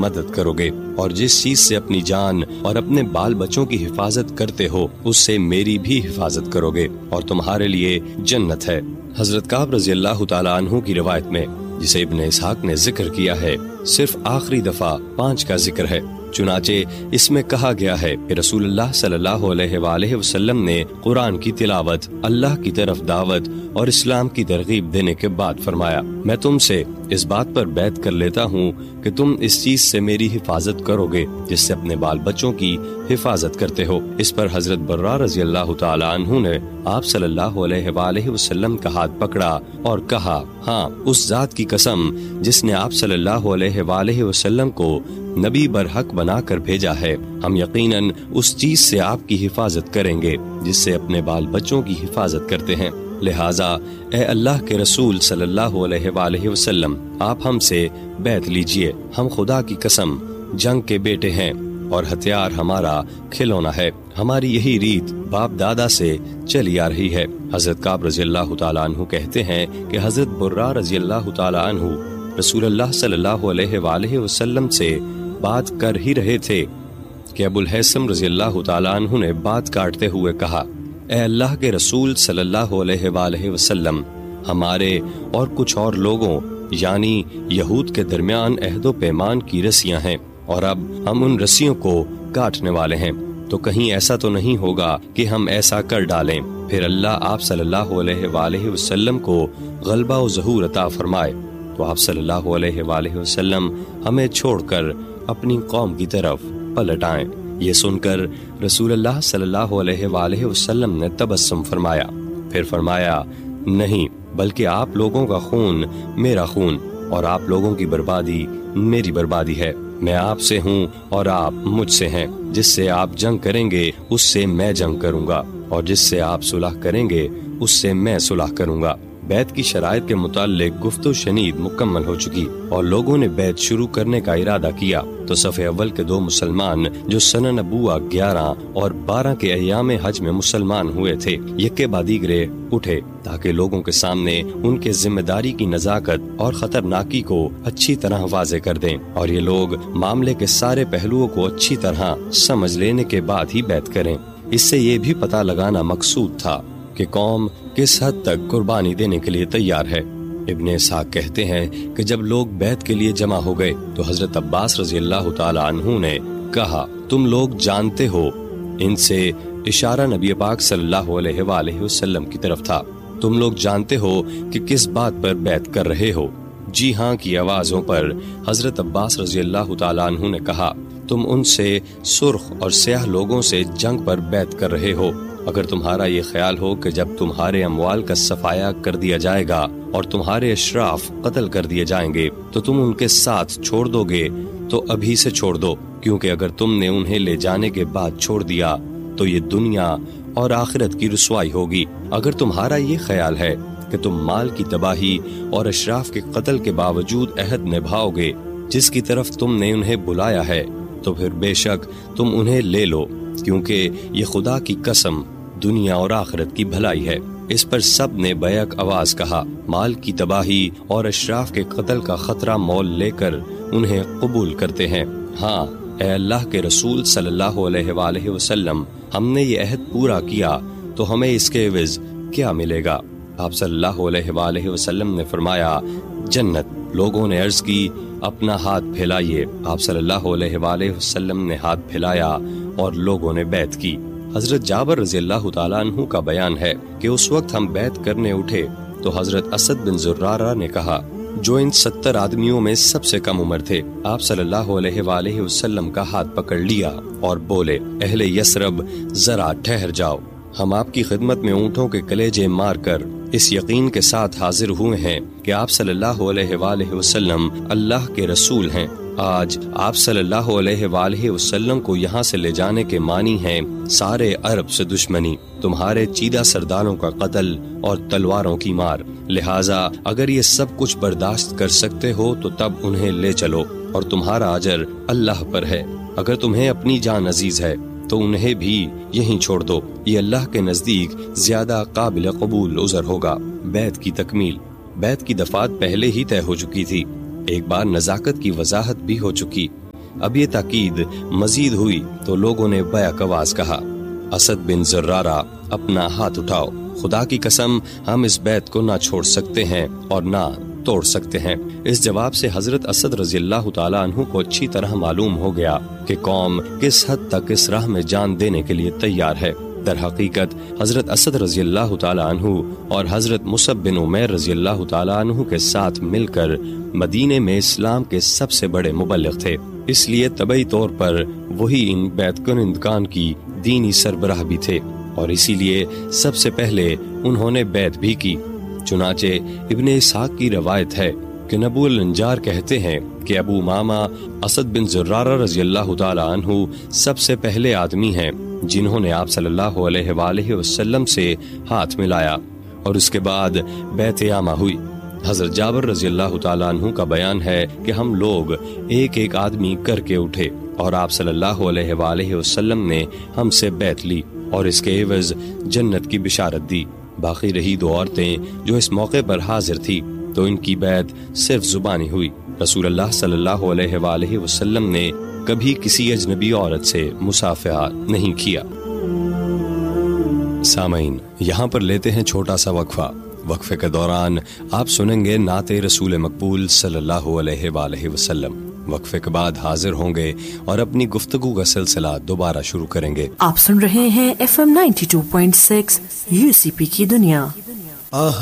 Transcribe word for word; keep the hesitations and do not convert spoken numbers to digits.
مدد کرو گے، اور جس چیز سے اپنی جان اور اپنے بال بچوں کی حفاظت کرتے ہو اس سے میری بھی حفاظت کرو گے، اور تمہارے لیے جنت ہے۔ حضرت کعب رضی اللہ تعالیٰ عنہ کی روایت میں، جسے ابن اسحاق نے ذکر کیا ہے، صرف آخری دفعہ پانچ کا ذکر ہے، چنانچہ اس میں کہا گیا ہے کہ رسول اللہ صلی اللہ علیہ وآلہ وسلم نے قرآن کی تلاوت، اللہ کی طرف دعوت اور اسلام کی ترغیب دینے کے بعد فرمایا، میں تم سے اس بات پر بیعت کر لیتا ہوں کہ تم اس چیز سے میری حفاظت کرو گے جس سے اپنے بال بچوں کی حفاظت کرتے ہو۔ اس پر حضرت برہ رضی اللہ تعالی عنہ نے آپ صلی اللہ علیہ وآلہ وسلم کا ہاتھ پکڑا اور کہا، ہاں، اس ذات کی قسم جس نے آپ صلی اللہ علیہ وآلہ وسلم کو نبی برحق بنا کر بھیجا ہے، ہم یقیناً اس چیز سے آپ کی حفاظت کریں گے جس سے اپنے بال بچوں کی حفاظت کرتے ہیں۔ لہٰذا اے اللہ کے رسول صلی اللہ علیہ وآلہ وسلم، آپ ہم سے بیعت لیجئے، ہم خدا کی قسم جنگ کے بیٹے ہیں اور ہتھیار ہمارا کھلونا ہے، ہماری یہی ریت باپ دادا سے چلی آ رہی ہے۔ حضرت کعب رضی اللہ تعالیٰ عنہ کہتے ہیں کہ حضرت برہ رضی اللہ تعالیٰ عنہ رسول اللہ صلی اللہ علیہ وآلہ وسلم سے بات کر ہی رہے تھے کہ ابو الہیثم رضی اللہ تعالیٰ عنہ نے بات کاٹتے ہوئے کہا، اے اللہ کے رسول صلی اللہ علیہ وآلہ وسلم، ہمارے اور کچھ اور لوگوں یعنی یہود کے درمیان عہد و پیمان کی رسیاں ہیں، اور اب ہم ان رسیوں کو کاٹنے والے ہیں، تو کہیں ایسا تو نہیں ہوگا کہ ہم ایسا کر ڈالیں پھر اللہ آپ صلی اللہ علیہ وآلہ وسلم کو غلبہ و ظہور عطا فرمائے، تو آپ صلی اللہ علیہ وآلہ وسلم ہمیں چھوڑ کر اپنی قوم کی طرف پلٹ آئیں۔ یہ سن کر رسول اللہ صلی اللہ علیہ وآلہ وسلم نے تبسم فرمایا، پھر فرمایا، نہیں، بلکہ آپ لوگوں کا خون میرا خون اور آپ لوگوں کی بربادی میری بربادی ہے، میں آپ سے ہوں اور آپ مجھ سے ہیں، جس سے آپ جنگ کریں گے اس سے میں جنگ کروں گا، اور جس سے آپ صلح کریں گے اس سے میں صلح کروں گا۔ بیعت کی شرائط کے متعلق گفت و شنید مکمل ہو چکی اور لوگوں نے بیعت شروع کرنے کا ارادہ کیا، تو صف اول کے دو مسلمان جو سنہ نبوہ گیارہ اور بارہ کے ایام حج میں مسلمان ہوئے تھے، یکے بعد دیگرے اٹھے تاکہ لوگوں کے سامنے ان کے ذمہ داری کی نزاکت اور خطرناکی کو اچھی طرح واضح کر دیں، اور یہ لوگ معاملے کے سارے پہلوؤں کو اچھی طرح سمجھ لینے کے بعد ہی بیعت کریں۔ اس سے یہ بھی پتہ لگانا مقصود تھا کہ قوم کس حد تک قربانی دینے کے لیے تیار ہے۔ ابن اسحاق کہتے ہیں کہ جب لوگ بیعت کے لیے جمع ہو گئے تو حضرت عباس رضی اللہ تعالی عنہ نے کہا، تم لوگ جانتے ہو، ان سے اشارہ نبی پاک صلی اللہ علیہ وآلہ وسلم کی طرف تھا، تم لوگ جانتے ہو کہ کس بات پر بیعت کر رہے ہو؟ جی ہاں کی آوازوں پر حضرت عباس رضی اللہ تعالی عنہ نے کہا، تم ان سے سرخ اور سیاہ لوگوں سے جنگ پر بیعت کر رہے ہو۔ اگر تمہارا یہ خیال ہو کہ جب تمہارے اموال کا صفایا کر دیا جائے گا اور تمہارے اشراف قتل کر دیے جائیں گے تو تم ان کے ساتھ چھوڑ دو گے تو ابھی سے چھوڑ دو، کیونکہ اگر تم نے انہیں لے جانے کے بعد چھوڑ دیا تو یہ دنیا اور آخرت کی رسوائی ہوگی۔ اگر تمہارا یہ خیال ہے کہ تم مال کی تباہی اور اشراف کے قتل کے باوجود عہد نبھاؤ گے جس کی طرف تم نے انہیں بلایا ہے، تو پھر بے شک تم انہیں لے لو، کیونکہ یہ خدا کی قسم دنیا اور آخرت کی بھلائی ہے۔ اس پر سب نے بیک آواز کہا، مال کی تباہی اور اشراف کے قتل کا خطرہ مول لے کر انہیں قبول کرتے ہیں۔ ہاں اے اللہ کے رسول صلی اللہ علیہ وآلہ وسلم، ہم نے یہ عہد پورا کیا تو ہمیں اس کے عوض کیا ملے گا؟ آپ صلی اللہ علیہ وآلہ وسلم نے فرمایا، جنت۔ لوگوں نے عرض کی، اپنا ہاتھ پھیلائیے۔ آپ صلی اللہ علیہ وآلہ وسلم نے ہاتھ پھیلایا اور لوگوں نے بیعت کی۔ حضرت جابر رضی اللہ تعالیٰ عنہ کا بیان ہے کہ اس وقت ہم بیعت کرنے اٹھے تو حضرت اسد بن زرارہ نے کہا، جو ان ستر آدمیوں میں سب سے کم عمر تھے، آپ صلی اللہ علیہ وآلہ وسلم کا ہاتھ پکڑ لیا اور بولے، اہل یثرب ذرا ٹھہر جاؤ، ہم آپ کی خدمت میں اونٹوں کے کلیجے مار کر اس یقین کے ساتھ حاضر ہوئے ہیں کہ آپ صلی اللہ علیہ وآلہ وسلم اللہ کے رسول ہیں۔ آج آپ صلی اللہ علیہ وآلہ وسلم کو یہاں سے لے جانے کے معنی ہیں سارے عرب سے دشمنی، تمہارے چیدہ سرداروں کا قتل اور تلواروں کی مار، لہٰذا اگر یہ سب کچھ برداشت کر سکتے ہو تو تب انہیں لے چلو اور تمہارا اجر اللہ پر ہے، اگر تمہیں اپنی جان عزیز ہے تو انہیں بھی یہیں چھوڑ دو، یہ اللہ کے نزدیک زیادہ قابل قبول عذر ہوگا۔ بیعت کی تکمیل۔ بیعت کی دفعات پہلے ہی طے ہو چکی تھی، ایک بار نزاکت کی وضاحت بھی ہو چکی، اب یہ تاکید مزید ہوئی تو لوگوں نے بیک آواز کہا، اسد بن زرارہ اپنا ہاتھ اٹھاؤ، خدا کی قسم ہم اس بیعت کو نہ چھوڑ سکتے ہیں اور نہ توڑ سکتے ہیں۔ اس جواب سے حضرت اسد رضی اللہ تعالیٰ عنہ کو اچھی طرح معلوم ہو گیا کہ قوم کس حد تک اس راہ میں جان دینے کے لیے تیار ہے۔ در حقیقت حضرت اسد رضی اللہ تعالیٰ عنہ اور حضرت مصعب بن عمیر رضی اللہ تعالیٰ عنہ کے ساتھ مل کر مدینے میں اسلام کے سب سے بڑے مبلغ تھے، اس لیے طبعی طور پر وہی ان بیعت کنندگان کی دینی سربراہ بھی تھے، اور اسی لیے سب سے پہلے انہوں نے بیعت بھی کی۔ چنانچہ ابن اسحاق کی روایت ہے کہ نبو الانجار کہتے ہیں کہ ابو امامہ اسد بن زرارہ رضی اللہ تعالیٰ عنہ سب سے پہلے آدمی ہیں جنہوں نے آپ صلی اللہ علیہ وآلہ وسلم سے ہاتھ ملایا، اور اس کے بعد بیعت عامہ ہوئی۔ حضرت جابر رضی اللہ تعالیٰ عنہ کا بیان ہے کہ ہم لوگ ایک ایک آدمی کر کے اٹھے اور آپ صلی اللہ علیہ وآلہ وسلم نے ہم سے بیعت لی اور اس کے عوض جنت کی بشارت دی۔ باقی رہی دو عورتیں جو اس موقع پر حاضر تھی تو ان کی بیعت صرف زبانی ہوئی۔ رسول اللہ صلی اللہ علیہ وآلہ وسلم نے کبھی کسی اجنبی عورت سے مصافحہ نہیں کیا۔ سامعین، یہاں پر لیتے ہیں چھوٹا سا وقفہ۔ وقفے کے دوران آپ سنیں گے نعت رسول مقبول صلی اللہ علیہ وآلہ وسلم۔ وقفے کے بعد حاضر ہوں گے اور اپنی گفتگو کا سلسلہ دوبارہ شروع کریں گے۔ آپ سن رہے ہیں F M ninety two point six you سی پی کی دنیا۔